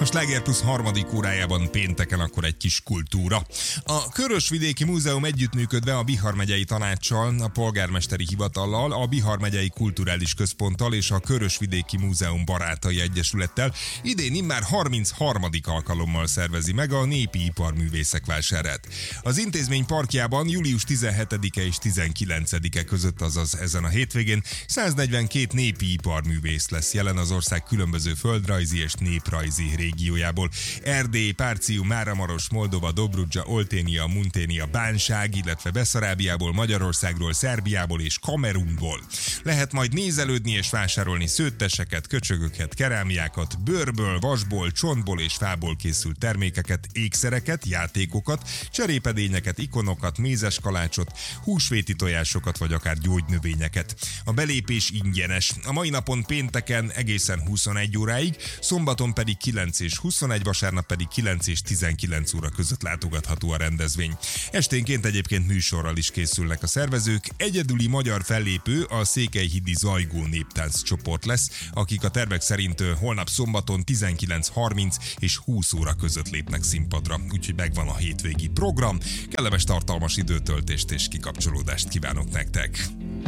A Sláger Plus harmadik órájában pénteken akkor egy kis kultúra. A Körösvidéki Múzeum együttműködve a Bihar megyei tanácssal, a polgármesteri hivatallal, a Bihar megyei kulturális központtal és a Körösvidéki Múzeum Barátai Egyesülettel idén immár 33. alkalommal szervezi meg a népi iparművészek vásárát. Az intézmény parkjában július 17-e és 19-e között, azaz ezen a hétvégén 142 népi iparművész lesz jelen az ország különböző földrajzi és néprajzi régiójából. Erdély, Párcium, Máramaros, Moldova, Dobrudzsa, Olténia, Munténia, Bánság, illetve Beszarábiából, Magyarországról, Szerbiából és Kamerunból. Lehet majd nézelődni és vásárolni szőtteseket, köcsögöket, kerámiákat, bőrből, vasból, csontból és fából készült termékeket, ékszereket, játékokat, cserépedényeket, ikonokat, mézes kalácsot, húsvéti tojásokat vagy akár gyógynövényeket. A belépés ingyenes. A mai napon pénteken egészen 21 óráig, szombaton pedig 9 és 21, vasárnap pedig 9 és 19 óra között látogatható a rendezvény. Esténként egyébként műsorral is készülnek a szervezők. Egyedüli magyar fellépő a Székelyhidi Zajgó néptánc csoport lesz, akik a tervek szerint holnap szombaton 19:30 és 20 óra között lépnek színpadra. Úgyhogy megvan a hétvégi program. Kellemes tartalmas időtöltést és kikapcsolódást kívánok nektek!